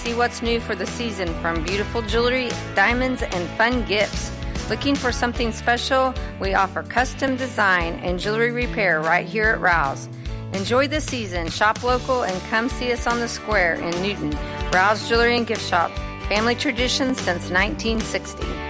See what's new for the season, from beautiful jewelry, diamonds, and fun gifts. Looking for something special? We offer custom design and jewelry repair right here at Rouse. Enjoy the season, shop local, and come see us on the square in Newton. Rouse Jewelry and Gift Shop, family tradition since 1960.